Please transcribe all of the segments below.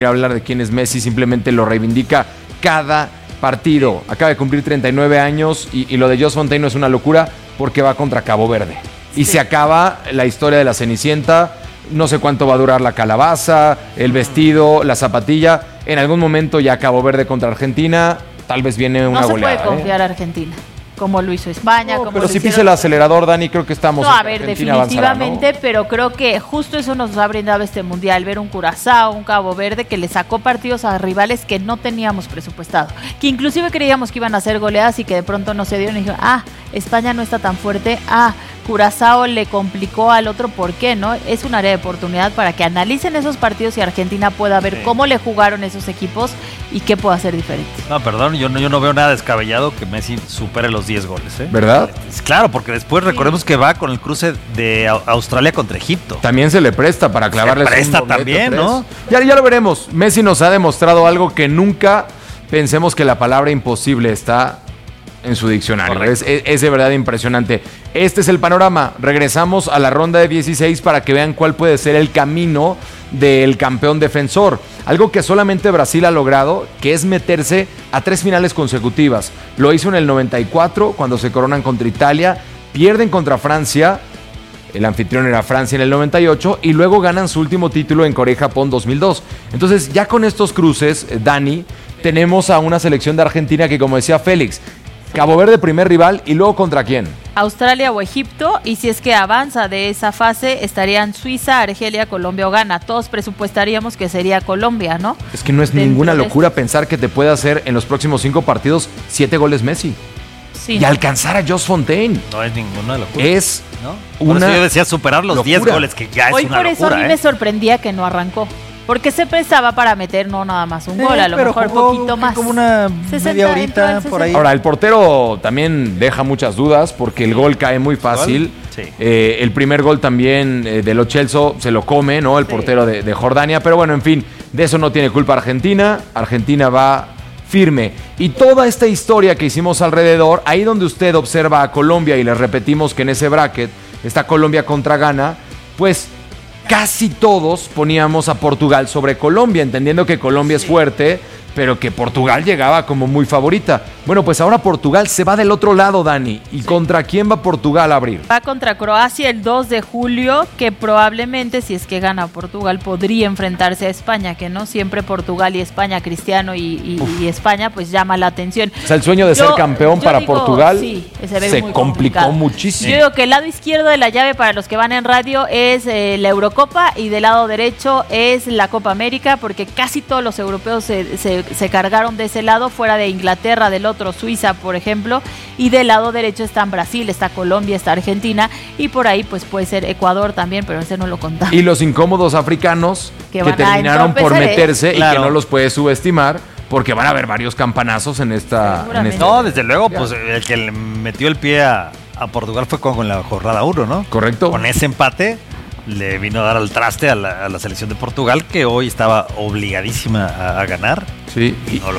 hablar de quién es Messi, simplemente lo reivindica cada partido. Acaba de cumplir 39 años y lo de Just Fontaine no es una locura porque va contra Cabo Verde. Y se acaba la historia de la Cenicienta. No sé cuánto va a durar la calabaza, el vestido, la zapatilla. En algún momento ya Cabo Verde contra Argentina, tal vez viene una goleada. No se puede confiar a Argentina, como lo hizo España. No, pero si pisa el acelerador, Dani, creo que estamos... No, a ver, definitivamente, avanzará, ¿no? Pero creo que justo eso nos ha brindado este Mundial, ver un Curazao, un Cabo Verde, que le sacó partidos a rivales que no teníamos presupuestado, que inclusive creíamos que iban a ser goleadas y que de pronto no se dieron y dijeron, España no está tan fuerte, Curazao le complicó al otro, ¿por qué no? Es un área de oportunidad para que analicen esos partidos y Argentina pueda ver cómo le jugaron esos equipos y qué puede hacer diferente. No, perdón, yo no veo nada descabellado que Messi supere los 10 goles, ¿eh? ¿Verdad? Claro, porque después recordemos que va con el cruce de Australia contra Egipto. También se le presta para clavarles un doblete también, ¿no? Ya lo veremos. Messi nos ha demostrado algo que nunca pensemos que la palabra imposible está en su diccionario. Es de verdad impresionante. Este es el panorama. Regresamos a la ronda de 16 para que vean cuál puede ser el camino del campeón defensor. Algo que solamente Brasil ha logrado, que es meterse a 3 finales consecutivas. Lo hizo en el 94, cuando se coronan contra Italia, pierden contra Francia, el anfitrión era Francia en el 98, y luego ganan su último título en Corea y Japón 2002. Entonces, ya con estos cruces, Dani, tenemos a una selección de Argentina que, como decía Félix, Cabo Verde primer rival, y luego ¿contra quién? Australia o Egipto, y si es que avanza de esa fase, estarían Suiza, Argelia, Colombia o Ghana. Todos presupuestaríamos que sería Colombia, ¿no? Es que no es ninguna locura pensar que te puede hacer en los próximos 5 partidos 7 goles Messi. Sí. Y alcanzar a Just Fontaine. No es ninguna locura. Es Por eso yo decía superar los 10 goles, que ya es una locura. Hoy por eso a mí me sorprendía que no arrancó. Porque se pensaba para meter no nada más un gol, a lo mejor un poquito más. Como una media horita por ahí. Ahora, el portero también deja muchas dudas porque el gol cae muy fácil. Sí. El primer gol también de Lo Celso se lo come, ¿no? El portero de Jordania. Pero bueno, en fin, de eso no tiene culpa Argentina. Argentina va firme. Y toda esta historia que hicimos alrededor, ahí donde usted observa a Colombia, y les repetimos que en ese bracket está Colombia contra Ghana, pues casi todos poníamos a Portugal sobre Colombia, entendiendo que Colombia es fuerte, pero que Portugal llegaba como muy favorita. Bueno, pues ahora Portugal se va del otro lado, Dani. ¿Y contra quién va Portugal a abrir? Va contra Croacia el 2 de julio, que probablemente, si es que gana Portugal, podría enfrentarse a España, que no siempre Portugal y España, Cristiano y España, pues llama la atención. O sea, el sueño de ser campeón para Portugal se complicó complicado. Muchísimo. Yo digo que el lado izquierdo de la llave, para los que van en radio, es la Eurocopa, y del lado derecho es la Copa América, porque casi todos los europeos se cargaron de ese lado, fuera de Inglaterra, del otro Suiza, por ejemplo, y del lado derecho están Brasil, está Colombia, está Argentina, y por ahí pues puede ser Ecuador también, pero ese no lo contamos. Y los incómodos africanos que terminaron por meterse, y que no los puedes subestimar, porque van a haber varios campanazos en esta... No, desde luego, pues el que le metió el pie a Portugal fue con la jornada 1, ¿no? Correcto. Con ese empate le vino a dar al traste a la selección de Portugal, que hoy estaba obligadísima a ganar. Sí,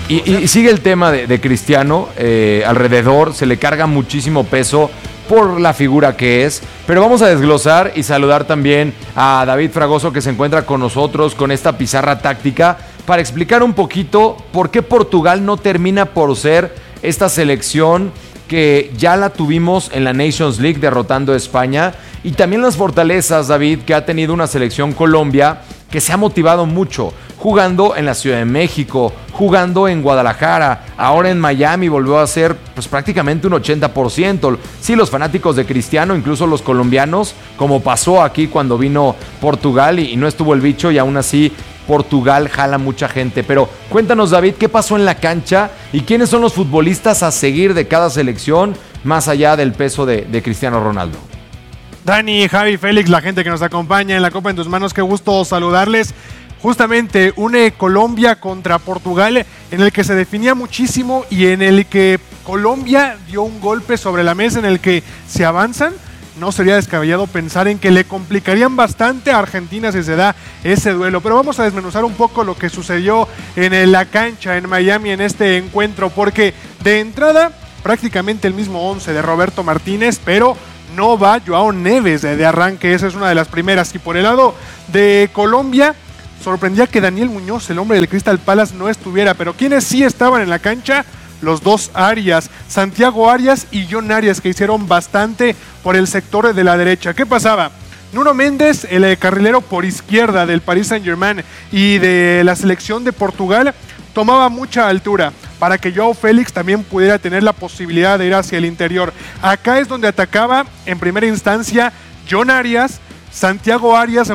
y sigue el tema de Cristiano alrededor, se le carga muchísimo peso por la figura que es, pero vamos a desglosar y saludar también a David Fragoso, que se encuentra con nosotros con esta pizarra táctica para explicar un poquito por qué Portugal no termina por ser esta selección que ya la tuvimos en la Nations League derrotando a España, y también las fortalezas, David, que ha tenido una selección Colombia que se ha motivado mucho, jugando en la Ciudad de México, jugando en Guadalajara, ahora en Miami volvió a ser pues prácticamente un 80%. Sí, los fanáticos de Cristiano, incluso los colombianos, como pasó aquí cuando vino Portugal y no estuvo el bicho, y aún así Portugal jala mucha gente. Pero cuéntanos, David, ¿qué pasó en la cancha y quiénes son los futbolistas a seguir de cada selección, más allá del peso de Cristiano Ronaldo? Dani, Javi, Félix, la gente que nos acompaña en la Copa en tus manos, qué gusto saludarles. Justamente une Colombia contra Portugal, en el que se definía muchísimo y en el que Colombia dio un golpe sobre la mesa, en el que si avanzan, no sería descabellado pensar en que le complicarían bastante a Argentina si se da ese duelo. Pero vamos a desmenuzar un poco lo que sucedió en la cancha en Miami en este encuentro, porque de entrada prácticamente el mismo 11 de Roberto Martínez, pero no va Joao Neves de arranque. Esa es una de las primeras. Y por el lado de Colombia, sorprendía que Daniel Muñoz, el hombre del Crystal Palace, no estuviera. Pero quienes sí estaban en la cancha, los dos Arias, Santiago Arias y John Arias, que hicieron bastante por el sector de la derecha. ¿Qué pasaba? Nuno Méndez, el carrilero por izquierda del Paris Saint-Germain y de la selección de Portugal, tomaba mucha altura para que Joao Félix también pudiera tener la posibilidad de ir hacia el interior. Acá es donde atacaba en primera instancia John Arias, Santiago Arias